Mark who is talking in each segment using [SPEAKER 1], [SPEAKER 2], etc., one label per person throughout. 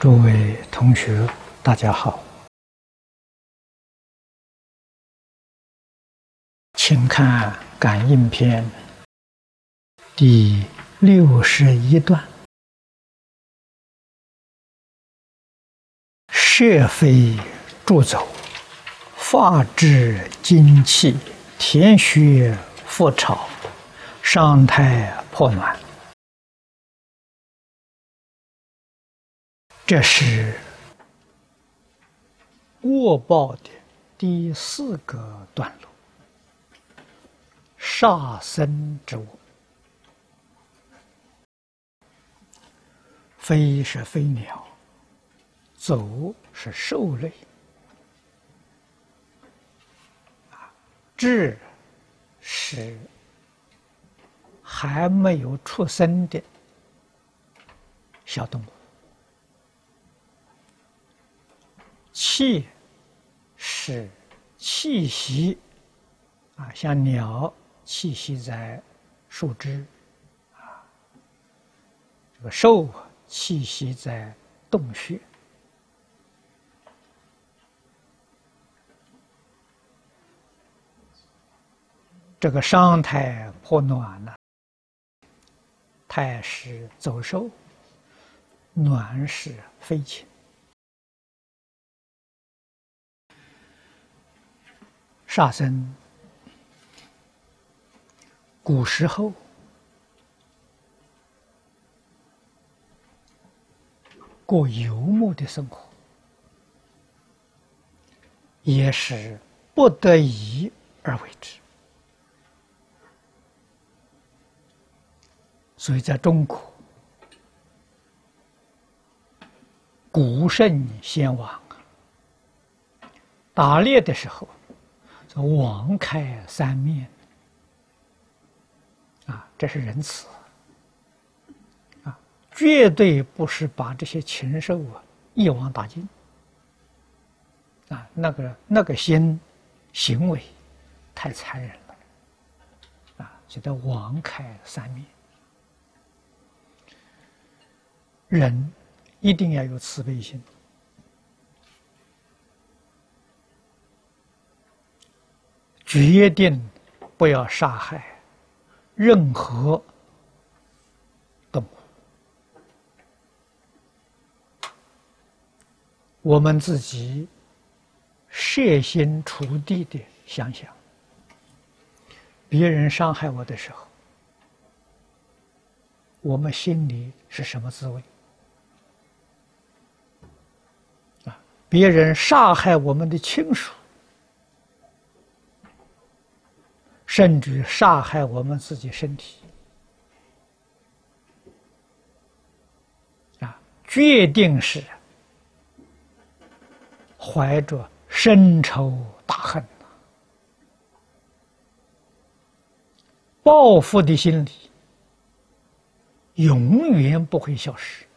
[SPEAKER 1] 诸位同学，大家好，请看《感应篇》第61段：设非诸走，发至精气，田穴复潮，伤胎破卵。这是卧报的第4个段落，杀生之物。飞是飞鸟，走是兽类，至是还没有出生的小动物。气是气息像鸟栖息在树枝，这个兽栖息在洞穴。这个伤胎破卵呢，胎是走兽，卵是飞禽。杀生，古时候过游牧的生活，也是不得已而为之。所以在中国，古圣先王打猎的时候，网开三面，这是仁慈，绝对不是把这些禽兽一网打尽，那个行为太残忍了，所以叫网开三面。人一定要有慈悲心，决定不要杀害任何动物。我们自己设心处地的想想，别人伤害我的时候，我们心里是什么滋味？别人杀害我们的亲属，甚至杀害我们自己身体，决定是怀着深仇大恨，报复的心理永远不会消失。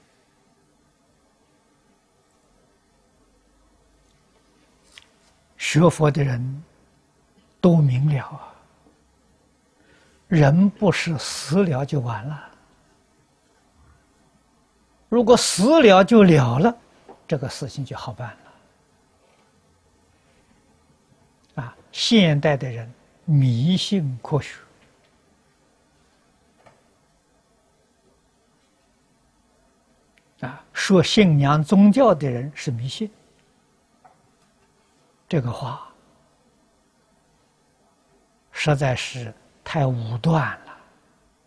[SPEAKER 1] 学佛的人都明了人不是死了就完了，如果死了就了了，这个事情就好办了。现代的人迷信科学，说信仰宗教的人是迷信，这个话实在是太武断了。